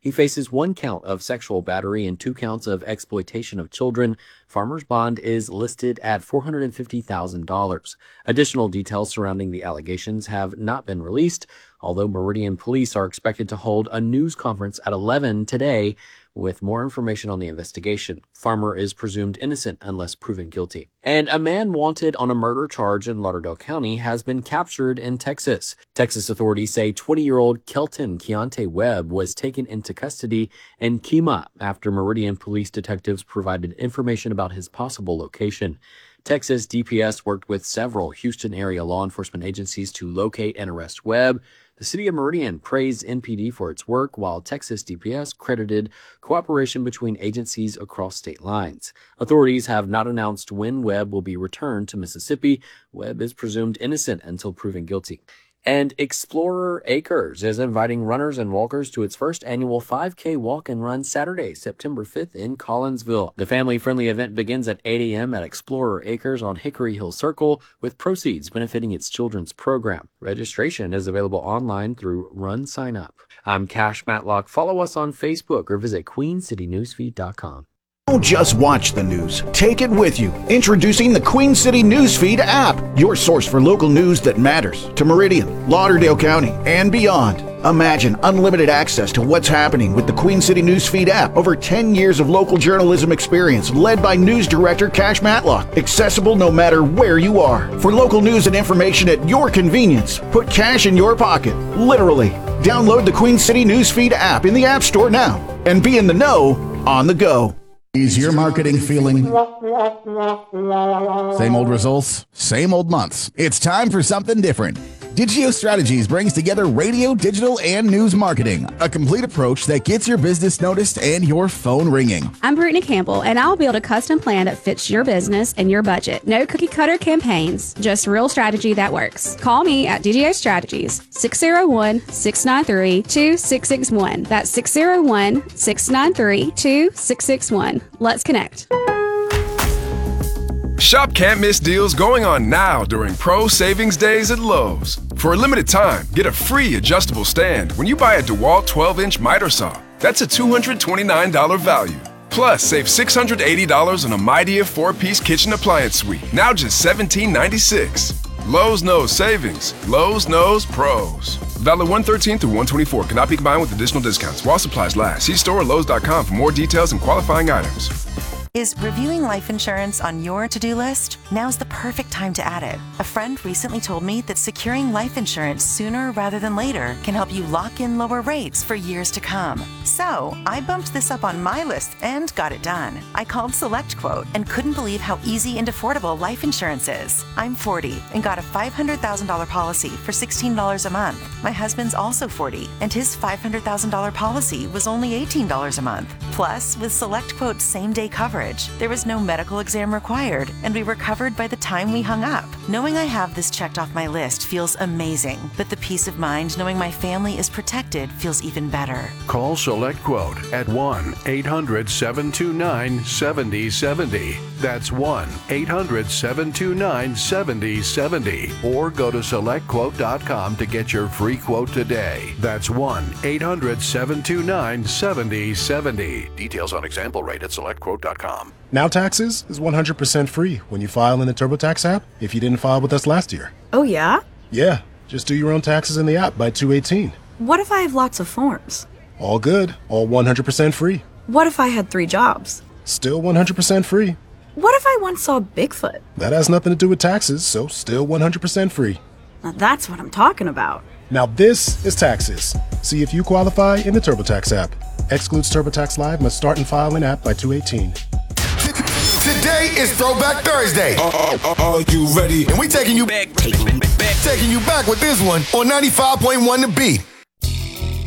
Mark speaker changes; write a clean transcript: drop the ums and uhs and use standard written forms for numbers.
Speaker 1: He faces 1 count of sexual battery and 2 counts of exploitation of children. Farmer's bond is listed at $450,000. Additional details surrounding the allegations have not been released, although Meridian police are expected to hold a news conference at 11 today with more information on the investigation. Farmer is presumed innocent unless proven guilty. And a man wanted on a murder charge in Lauderdale County has been captured in Texas. Texas authorities say 20-year-old Kelton Keontae Webb was taken into custody in Kemah after Meridian police detectives provided information about his possible location. Texas DPS worked with several Houston area law enforcement agencies to locate and arrest Webb. The city of Meridian praised NPD for its work, while Texas DPS credited cooperation between agencies across state lines. Authorities have not announced when Webb will be returned to Mississippi. Webb is presumed innocent until proven guilty. And Explorer Acres is inviting runners and walkers to its first annual 5K walk and run Saturday, September 5th in Collinsville. The family-friendly event begins at 8 a.m. at Explorer Acres on Hickory Hill Circle, with proceeds benefiting its children's program. Registration is available online through Run Sign Up. I'm Cash Matlock. Follow us on Facebook or visit QueenCityNewsFeed.com.
Speaker 2: Don't just watch the news. Take it with you. Introducing the Queen City Newsfeed app, your source for local news that matters to Meridian, Lauderdale County, and beyond. Imagine unlimited access to what's happening with the Queen City Newsfeed app. Over 10 years of local journalism experience led by news director Cash Matlock. Accessible no matter where you are. For local news and information at your convenience, put cash in your pocket. Literally. Download the Queen City Newsfeed app in the App Store now and be in the know on the go.
Speaker 3: Is your marketing feeling same old results, same old months? It's time for something different. Digio Strategies brings together radio, digital, and news marketing. A complete approach that gets your business noticed and your phone ringing.
Speaker 4: I'm Brittany Campbell, and I'll build a custom plan that fits your business and your budget. No cookie-cutter campaigns, just real strategy that works. Call me at Digio Strategies, 601-693-2661. That's 601-693-2661. Let's connect.
Speaker 5: Shop can't miss deals going on now during Pro Savings Days at Lowe's. For a limited time, get a free adjustable stand when you buy a DeWalt 12-inch miter saw. That's a $229 value. Plus, save $680 on a Midea 4-piece kitchen appliance suite, now just $17.96. Lowe's knows savings. Lowe's knows pros. Valid 1/13 through 1/24. Cannot be combined with additional discounts while supplies last. See store or Lowes.com for more details and qualifying items.
Speaker 6: Is reviewing life insurance on your to-do list? Now's the perfect time to add it. A friend recently told me that securing life insurance sooner rather than later can help you lock in lower rates for years to come. So I bumped this up on my list and got it done. I called SelectQuote and couldn't believe how easy and affordable life insurance is. I'm 40 and got a $500,000 policy for $16 a month. My husband's also 40 and his $500,000 policy was only $18 a month. Plus, with SelectQuote's same-day coverage, there was no medical exam required, and we were covered by the time we hung up. Knowing I have this checked off my list feels amazing, but the peace of mind knowing my family is protected feels even better.
Speaker 7: Call SelectQuote at 1-800-729-7070. That's 1-800-729-7070. Or go to SelectQuote.com to get your free quote today. That's 1-800-729-7070. Details on example rate at SelectQuote.com.
Speaker 8: Now Taxes is 100% free when you file in the TurboTax app if you didn't file with us last year.
Speaker 9: Oh, yeah?
Speaker 8: Yeah, just do your own taxes in the app by 2/18.
Speaker 9: What if I have lots of forms?
Speaker 8: All good, all 100% free.
Speaker 9: What if I had 3 jobs?
Speaker 8: Still 100% free.
Speaker 9: What if I once saw Bigfoot?
Speaker 8: That has nothing to do with taxes, so still 100% free.
Speaker 9: Now that's what I'm talking about.
Speaker 8: Now this is Taxes. See if you qualify in the TurboTax app. Excludes TurboTax Live, must start and file in app by 2/18.
Speaker 10: Today is Throwback Thursday. Are you ready? And we taking you back with this one on 95.1 The Beat.